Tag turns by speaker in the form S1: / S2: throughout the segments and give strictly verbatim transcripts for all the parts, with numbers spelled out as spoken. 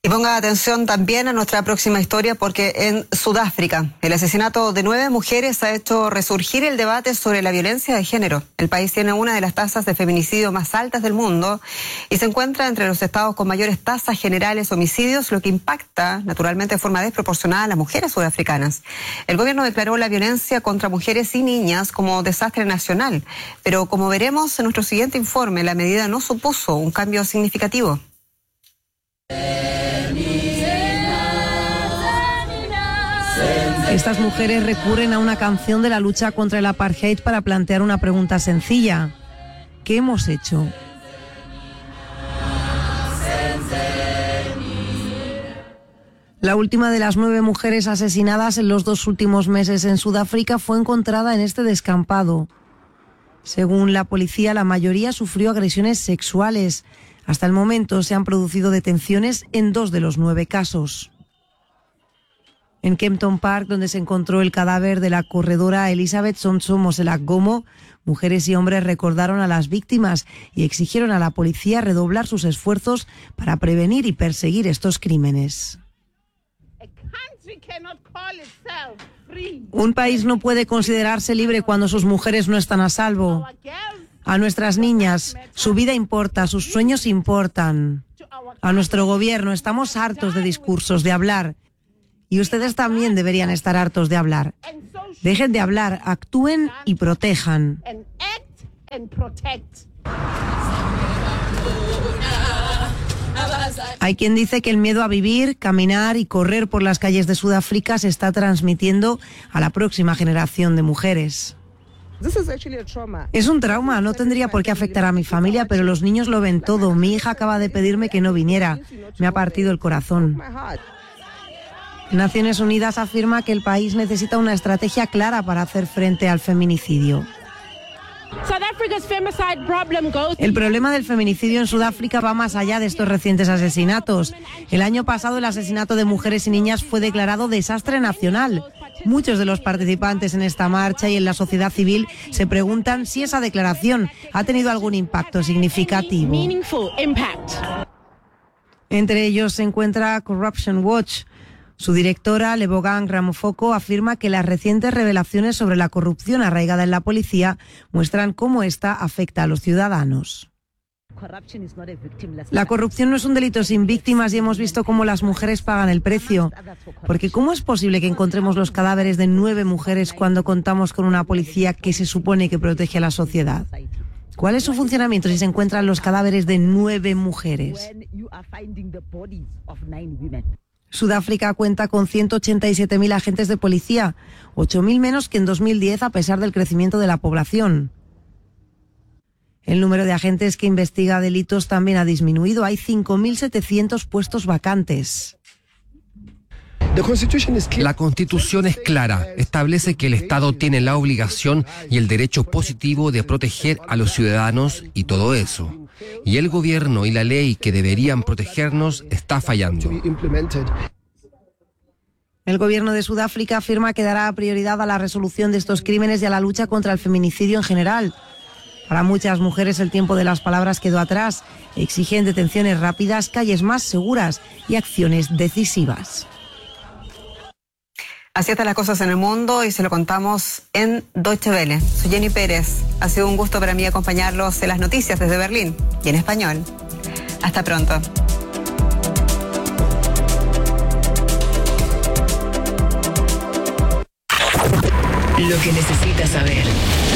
S1: Y ponga atención también a nuestra próxima historia, porque en Sudáfrica el asesinato de nueve mujeres ha hecho resurgir el debate sobre la violencia de género. El país tiene una de las tasas de feminicidio más altas del mundo y se encuentra entre los estados con mayores tasas generales de homicidios, lo que impacta naturalmente de forma desproporcionada a las mujeres sudafricanas. El gobierno declaró la violencia contra mujeres y niñas como desastre nacional, pero como veremos en nuestro siguiente informe, la medida no supuso un cambio significativo.
S2: Estas mujeres recurren a una canción de la lucha contra el apartheid para plantear una pregunta sencilla: ¿qué hemos hecho? La última de las nueve mujeres asesinadas en los dos últimos meses en Sudáfrica fue encontrada en este descampado. Según la policía, la mayoría sufrió agresiones sexuales. Hasta el momento se han producido detenciones en dos de los nueve casos. En Kempton Park, donde se encontró el cadáver de la corredora Elizabeth Sonso Moselak Gomo, mujeres y hombres recordaron a las víctimas y exigieron a la policía redoblar sus esfuerzos para prevenir y perseguir estos crímenes. Un país no puede considerarse libre cuando sus mujeres no están a salvo. A nuestras niñas, su vida importa, sus sueños importan. A nuestro gobierno, estamos hartos de discursos, de hablar. Y ustedes también deberían estar hartos de hablar. Dejen de hablar, actúen y protejan. Hay quien dice que el miedo a vivir, caminar y correr por las calles de Sudáfrica se está transmitiendo a la próxima generación de mujeres. Es un trauma, no tendría por qué afectar a mi familia, pero los niños lo ven todo. Mi hija acaba de pedirme que no viniera. Me ha partido el corazón. Naciones Unidas afirma que el país necesita una estrategia clara para hacer frente al feminicidio. El problema del feminicidio en Sudáfrica va más allá de estos recientes asesinatos. El año pasado el asesinato de mujeres y niñas fue declarado desastre nacional. Muchos de los participantes en esta marcha y en la sociedad civil se preguntan si esa declaración ha tenido algún impacto significativo. Entre ellos se encuentra Corruption Watch. Su directora, Lebogang Ramofoko, afirma que las recientes revelaciones sobre la corrupción arraigada en la policía muestran cómo esta afecta a los ciudadanos. La corrupción no es un delito sin víctimas y hemos visto cómo las mujeres pagan el precio. Porque ¿cómo es posible que encontremos los cadáveres de nueve mujeres cuando contamos con una policía que se supone que protege a la sociedad? ¿Cuál es su funcionamiento si se encuentran los cadáveres de nueve mujeres? Sudáfrica cuenta con ciento ochenta y siete mil agentes de policía, ocho mil menos que en dos mil diez a pesar del crecimiento de la población. El número de agentes que investiga delitos también ha disminuido. Hay cinco mil setecientos puestos vacantes.
S3: La Constitución es clara. Establece que el Estado tiene la obligación y el derecho positivo de proteger a los ciudadanos y todo eso. Y el gobierno y la ley que deberían protegernos está fallando.
S2: El gobierno de Sudáfrica afirma que dará prioridad a la resolución de estos crímenes y a la lucha contra el feminicidio en general. Para muchas mujeres el tiempo de las palabras quedó atrás. Exigen detenciones rápidas, calles más seguras y acciones decisivas.
S1: Así están las cosas en el mundo y se lo contamos en Deutsche Welle. Soy Jenny Pérez. Ha sido un gusto para mí acompañarlos en las noticias desde Berlín y en español. Hasta pronto.
S4: Lo que necesitas saber.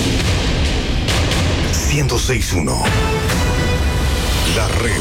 S5: ciento seis punto uno. La red.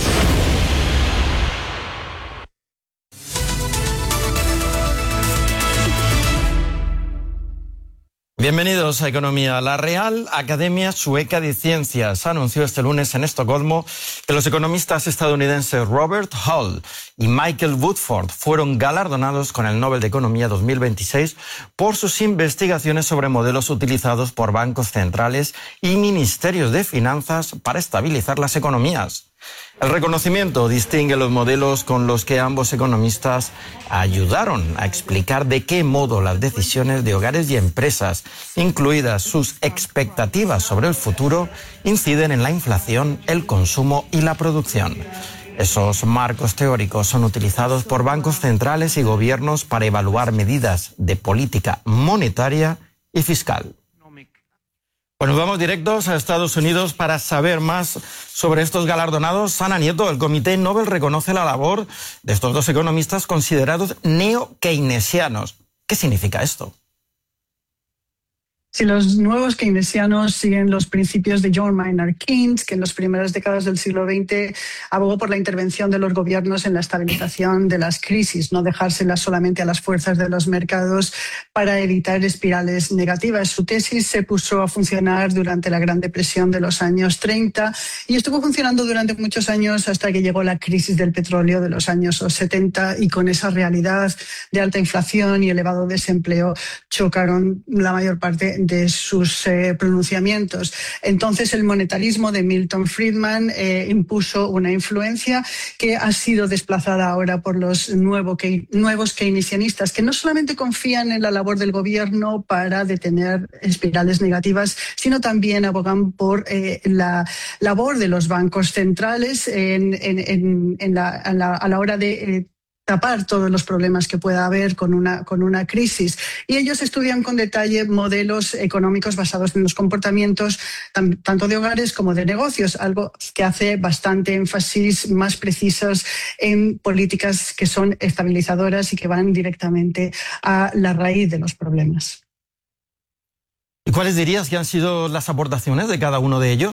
S6: Bienvenidos a Economía. La Real Academia Sueca de Ciencias anunció este lunes en Estocolmo que los economistas estadounidenses Robert Hall y Michael Woodford fueron galardonados con el Nobel de Economía dos mil veintiséis por sus investigaciones sobre modelos utilizados por bancos centrales y ministerios de finanzas para estabilizar las economías. El reconocimiento distingue los modelos con los que ambos economistas ayudaron a explicar de qué modo las decisiones de hogares y empresas, incluidas sus expectativas sobre el futuro, inciden en la inflación, el consumo y la producción. Esos marcos teóricos son utilizados por bancos centrales y gobiernos para evaluar medidas de política monetaria y fiscal. Bueno, vamos directos a Estados Unidos para saber más sobre estos galardonados. Ana Nieto, el Comité Nobel reconoce la labor de estos dos economistas considerados neo-keynesianos. ¿Qué significa esto?
S7: Si los nuevos keynesianos siguen los principios de John Maynard Keynes, que en las primeras décadas del siglo veinte abogó por la intervención de los gobiernos en la estabilización de las crisis, no dejárselas solamente a las fuerzas de los mercados para evitar espirales negativas. Su tesis se puso a funcionar durante la Gran Depresión de los años treinta y estuvo funcionando durante muchos años hasta que llegó la crisis del petróleo de los años setenta, y con esa realidad de alta inflación y elevado desempleo chocaron la mayor parte de sus eh, pronunciamientos. Entonces el monetarismo de Milton Friedman eh, impuso una influencia que ha sido desplazada ahora por los nuevo que, nuevos keynesianistas, que no solamente confían en la labor del gobierno para detener espirales negativas, sino también abogan por eh, la labor de los bancos centrales en, en, en, en la, a, la, a la hora de eh, tapar todos los problemas que pueda haber con una, con una crisis. Y ellos estudian con detalle modelos económicos basados en los comportamientos tan, tanto de hogares como de negocios, algo que hace bastante énfasis más precisos en políticas que son estabilizadoras y que van directamente a la raíz de los problemas.
S6: ¿Y cuáles dirías que han sido las aportaciones de cada uno de ellos?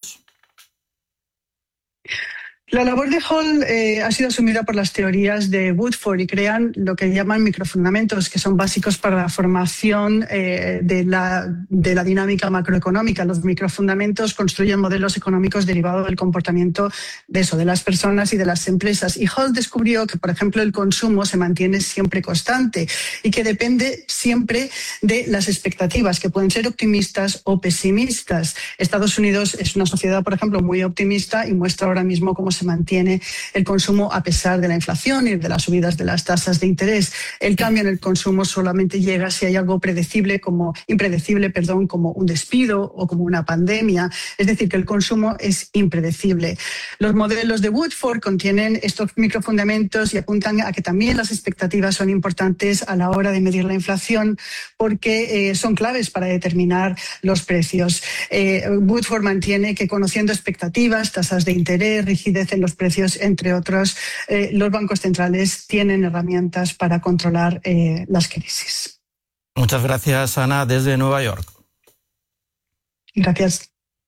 S7: La labor de Hall eh, ha sido asumida por las teorías de Woodford y crean lo que llaman microfundamentos, que son básicos para la formación eh, de, la, de la dinámica macroeconómica. Los microfundamentos construyen modelos económicos derivados del comportamiento de eso, de las personas y de las empresas. Y Hall descubrió que, por ejemplo, el consumo se mantiene siempre constante y que depende siempre de las expectativas, que pueden ser optimistas o pesimistas. Estados Unidos es una sociedad, por ejemplo, muy optimista y muestra ahora mismo cómo se mantiene el consumo a pesar de la inflación y de las subidas de las tasas de interés. El cambio en el consumo solamente llega si hay algo predecible como, impredecible perdón, como un despido o como una pandemia. Es decir, que el consumo es impredecible. Los modelos de Woodford contienen estos microfundamentos y apuntan a que también las expectativas son importantes a la hora de medir la inflación, porque eh, son claves para determinar los precios. Eh, Woodford mantiene que conociendo expectativas, tasas de interés, rigidez en los precios, entre otros, eh, los bancos centrales tienen herramientas para controlar eh, las crisis.
S6: Muchas gracias, Ana, desde Nueva York.
S7: Gracias.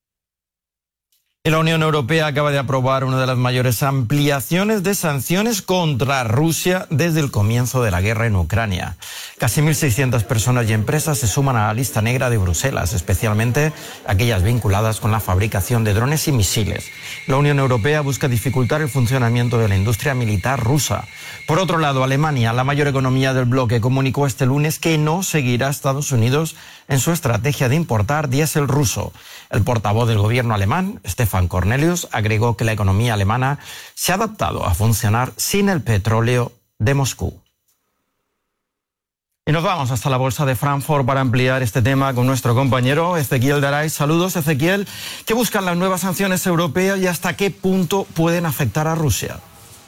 S6: La Unión Europea acaba de aprobar una de las mayores ampliaciones de sanciones contra Rusia desde el comienzo de la guerra en Ucrania. Casi mil seiscientas personas y empresas se suman a la lista negra de Bruselas, especialmente aquellas vinculadas con la fabricación de drones y misiles. La Unión Europea busca dificultar el funcionamiento de la industria militar rusa. Por otro lado, Alemania, la mayor economía del bloque, comunicó este lunes que no seguirá a Estados Unidos en su estrategia de importar diésel ruso. El portavoz del gobierno alemán, Stefan Cornelius, agregó que la economía alemana se ha adaptado a funcionar sin el petróleo de Moscú. Y nos vamos hasta la Bolsa de Frankfurt para ampliar este tema con nuestro compañero Ezequiel Daray. Saludos, Ezequiel. ¿Qué buscan las nuevas sanciones europeas y hasta qué punto pueden afectar a Rusia?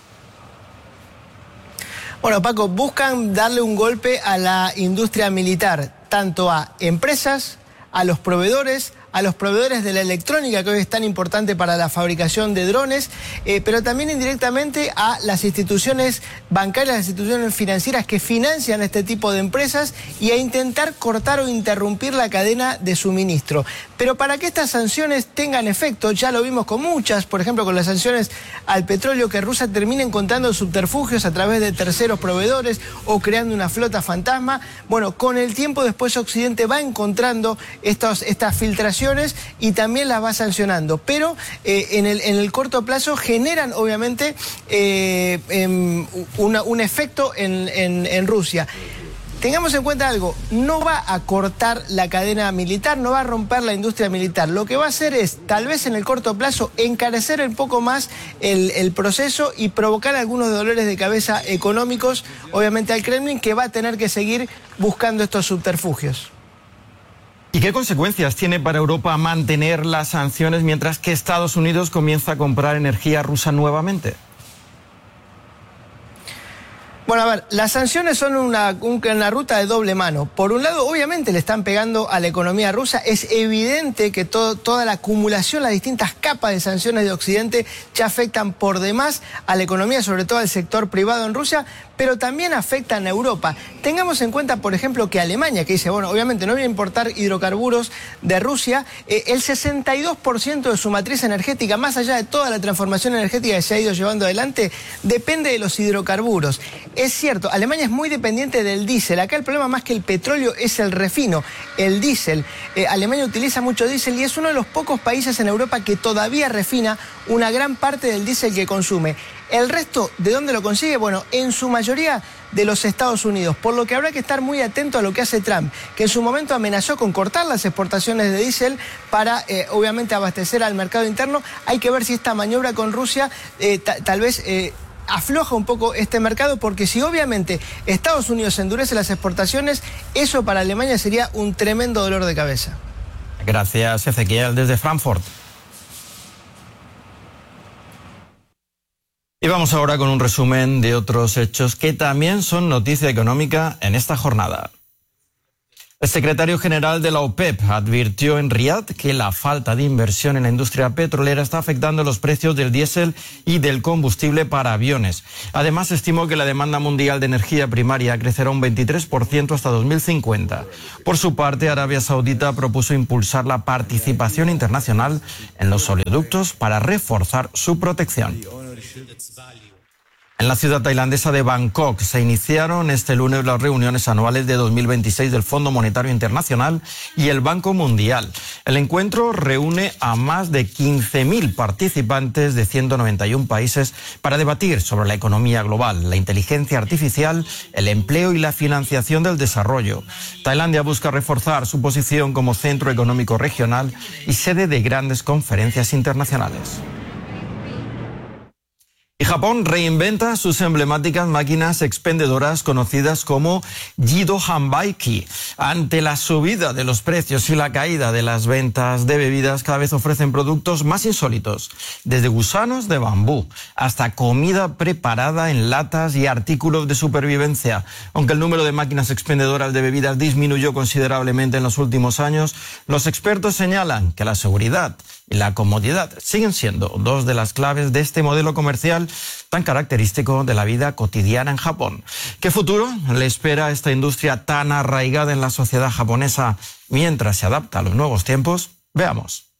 S8: Bueno, Paco, buscan darle un golpe a la industria militar, tanto a empresas, a los proveedores, a los proveedores de la electrónica, que hoy es tan importante para la fabricación de drones, eh, pero también indirectamente a las instituciones bancarias, las instituciones financieras que financian este tipo de empresas, y a intentar cortar o interrumpir la cadena de suministro. Pero para que estas sanciones tengan efecto, ya lo vimos con muchas, por ejemplo con las sanciones al petróleo, que Rusia termina encontrando subterfugios a través de terceros proveedores o creando una flota fantasma. Bueno, con el tiempo después Occidente va encontrando estos, estas filtraciones y también las va sancionando, pero eh, en, el, en el corto plazo generan obviamente eh, eh, una, un efecto en, en, en Rusia. Tengamos en cuenta algo, no va a cortar la cadena militar, no va a romper la industria militar. Lo que va a hacer es, tal vez en el corto plazo, encarecer un poco más el, el proceso y provocar algunos dolores de cabeza económicos, obviamente al Kremlin, que va a tener que seguir buscando estos subterfugios.
S6: ¿Y qué consecuencias tiene para Europa mantener las sanciones mientras que Estados Unidos comienza a comprar energía rusa nuevamente?
S8: Bueno, a ver, las sanciones son una, una ruta de doble mano. Por un lado, obviamente le están pegando a la economía rusa. Es evidente que todo, toda la acumulación, las distintas capas de sanciones de Occidente ya afectan por demás a la economía, sobre todo al sector privado en Rusia, pero también afectan a Europa. Tengamos en cuenta, por ejemplo, que Alemania, que dice, bueno, obviamente no voy a importar hidrocarburos de Rusia, eh, el sesenta y dos por ciento de su matriz energética, más allá de toda la transformación energética que se ha ido llevando adelante, depende de los hidrocarburos. Es cierto, Alemania es muy dependiente del diésel. Acá el problema más que el petróleo es el refino, el diésel. Eh, Alemania utiliza mucho diésel y es uno de los pocos países en Europa que todavía refina una gran parte del diésel que consume. El resto, ¿de dónde lo consigue? Bueno, en su mayoría de los Estados Unidos, por lo que habrá que estar muy atento a lo que hace Trump, que en su momento amenazó con cortar las exportaciones de diésel para, eh, obviamente, abastecer al mercado interno. Hay que ver si esta maniobra con Rusia eh, tal vez eh, afloja un poco este mercado, porque si obviamente Estados Unidos endurece las exportaciones, eso para Alemania sería un tremendo dolor de cabeza.
S6: Gracias, Ezequiel, desde Frankfurt. Y vamos ahora con un resumen de otros hechos que también son noticia económica en esta jornada. El secretario general de la OPEP advirtió en Riad que la falta de inversión en la industria petrolera está afectando los precios del diésel y del combustible para aviones. Además, estimó que la demanda mundial de energía primaria crecerá un veintitrés por ciento hasta dos mil cincuenta. Por su parte, Arabia Saudita propuso impulsar la participación internacional en los oleoductos para reforzar su protección. En la ciudad tailandesa de Bangkok se iniciaron este lunes las reuniones anuales de dos mil veintiséis del Fondo Monetario Internacional y el Banco Mundial. El encuentro reúne a más de quince mil participantes de ciento noventa y un países para debatir sobre la economía global, la inteligencia artificial, el empleo y la financiación del desarrollo. Tailandia busca reforzar su posición como centro económico regional y sede de grandes conferencias internacionales. Y Japón reinventa sus emblemáticas máquinas expendedoras conocidas como Jido Hanbaiki. Ante la subida de los precios y la caída de las ventas de bebidas, cada vez ofrecen productos más insólitos, desde gusanos de bambú hasta comida preparada en latas y artículos de supervivencia. Aunque el número de máquinas expendedoras de bebidas disminuyó considerablemente en los últimos años, los expertos señalan que la seguridad y la comodidad siguen siendo dos de las claves de este modelo comercial tan característico de la vida cotidiana en Japón. ¿Qué futuro le espera a esta industria tan arraigada en la sociedad japonesa mientras se adapta a los nuevos tiempos? Veamos.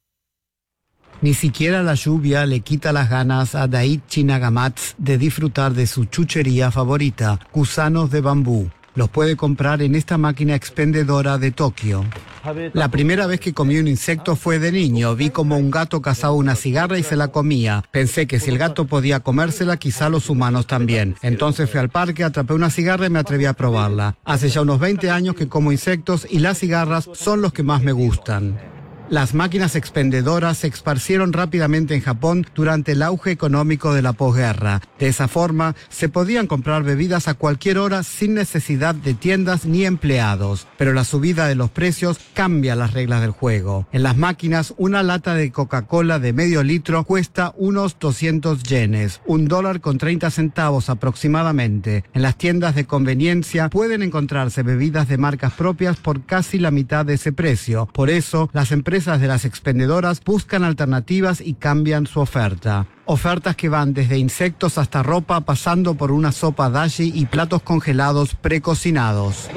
S9: Ni siquiera la lluvia le quita las ganas a Daichi Nagamatsu de disfrutar de su chuchería favorita, gusanos de bambú. Los puede comprar en esta máquina expendedora de Tokio. La primera vez que comí un insecto fue de niño. Vi como un gato cazaba una cigarra y se la comía. Pensé que si el gato podía comérsela, quizá los humanos también. Entonces fui al parque, atrapé una cigarra y me atreví a probarla. Hace ya unos veinte años que como insectos y las cigarras son los que más me gustan. Las máquinas expendedoras se esparcieron rápidamente en Japón durante el auge económico de la posguerra. De esa forma, se podían comprar bebidas a cualquier hora sin necesidad de tiendas ni empleados. Pero la subida de los precios cambia las reglas del juego. En las máquinas, una lata de Coca-Cola de medio litro cuesta unos doscientos yenes, un dólar con treinta centavos aproximadamente. En las tiendas de conveniencia pueden encontrarse bebidas de marcas propias por casi la mitad de ese precio. Por eso, las empresas de las expendedoras buscan alternativas y cambian su oferta. Ofertas que van desde insectos hasta ropa, pasando por una sopa dashi y platos congelados precocinados.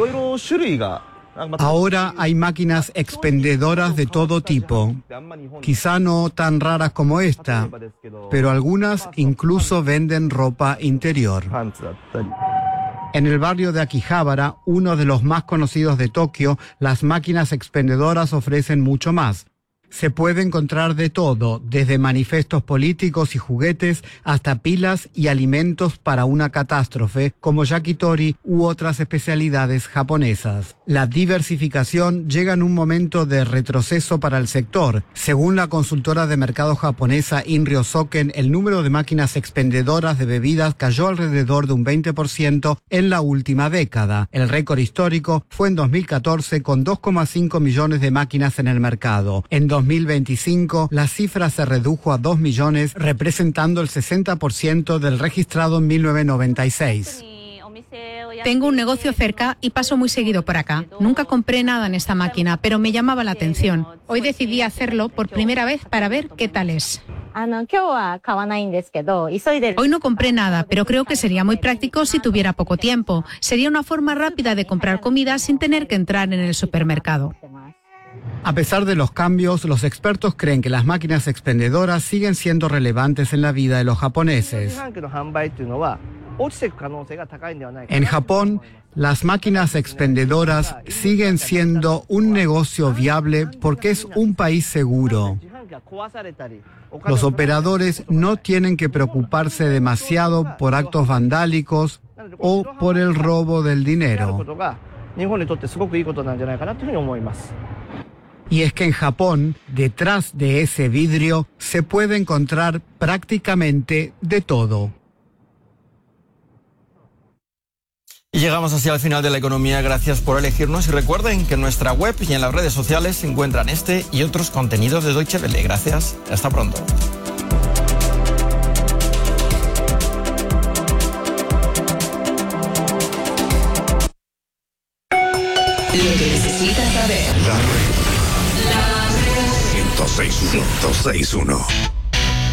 S9: Ahora hay máquinas expendedoras de todo tipo, quizá no tan raras como esta, pero algunas incluso venden ropa interior. En el barrio de Akihabara, uno de los más conocidos de Tokio, las máquinas expendedoras ofrecen mucho más. Se puede encontrar de todo, desde manifestos políticos y juguetes hasta pilas y alimentos para una catástrofe, como yakitori u otras especialidades japonesas. La diversificación llega en un momento de retroceso para el sector. Según la consultora de mercado japonesa Inryo Soken, el número de máquinas expendedoras de bebidas cayó alrededor de un veinte por ciento en la última década. El récord histórico fue en dos mil catorce con dos coma cinco millones de máquinas en el mercado. En dos mil veinticinco, la cifra se redujo a dos millones, representando el sesenta por ciento del registrado en mil novecientos noventa y seis.
S10: Tengo un negocio cerca y paso muy seguido por acá. Nunca compré nada en esta máquina, pero me llamaba la atención. Hoy decidí hacerlo por primera vez para ver qué tal es. Hoy no compré nada, pero creo que sería muy práctico si tuviera poco tiempo. Sería una forma rápida de comprar comida sin tener que entrar en el supermercado.
S9: A pesar de los cambios, los expertos creen que las máquinas expendedoras siguen siendo relevantes en la vida de los japoneses. En Japón, las máquinas expendedoras siguen siendo un negocio viable porque es un país seguro. Los operadores no tienen que preocuparse demasiado por actos vandálicos o por el robo del dinero. Y es que en Japón, detrás de ese vidrio, se puede encontrar prácticamente de todo.
S6: Y llegamos así al final de la economía. Gracias por elegirnos y recuerden que en nuestra web y en las redes sociales se encuentran este y otros contenidos de Deutsche Welle. Gracias. Hasta pronto.
S4: Lo que necesitas saber.
S5: La red. La red. ciento seis punto uno.